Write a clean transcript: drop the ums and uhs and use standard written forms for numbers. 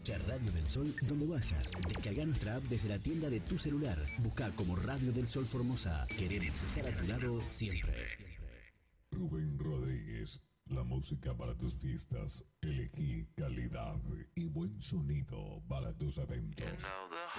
Escucha Radio del Sol donde vayas. Descarga nuestra app desde la tienda de tu celular. Busca como Radio del Sol Formosa. Queremos estar a tu lado siempre. Rubén Rodríguez, la música para tus fiestas. Elegí calidad y buen sonido para tus eventos.